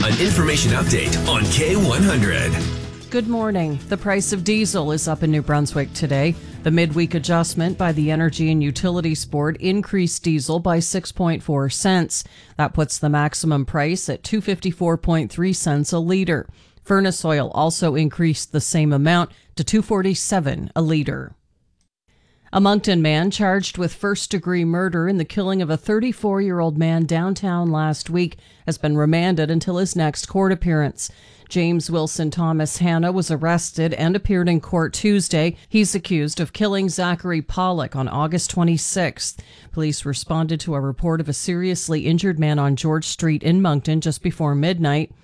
An information update on K100. Good morning. The price of diesel is up in New Brunswick today. The midweek adjustment by the Energy and Utilities Board increased diesel by 6.4 cents. That puts the maximum price at 254.3 cents a litre. Furnace oil also increased the same amount to $2.47 a litre. A Moncton man charged with first-degree murder in the killing of a 34-year-old man downtown last week has been remanded until his next court appearance. James Wilson Thomas Hanna was arrested and appeared in court Tuesday. He's accused of killing Zachary Pollock on August 26th. Police responded to a report of a seriously injured man on George Street in Moncton just before midnight.